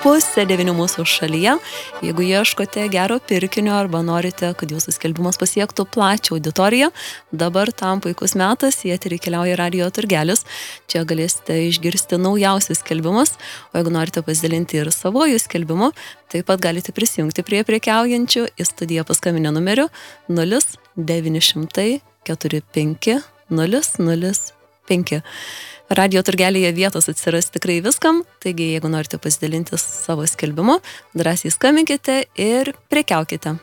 8:30 mūsų šalyje. Jeigu ieškote gero pirkinio arba norite, kad jūsų skelbimas pasiektų plačią auditoriją, dabar tam puikus metas, į eterį keliauja Radio Turgelis. Čia galėsite išgirsti naujausius skelbimus, o jeigu norite pasidalinti ir savojų skelbimu, taip pat galite prisijungti prie prekiaujančių į studiją paskambinę numeriu 0900 45 005. Radio Turgelyje vietos atsiras tikrai viskam, taigi jeigu norite pasidalinti savo skelbimu, drąsiai skambinkite ir prekiaukite.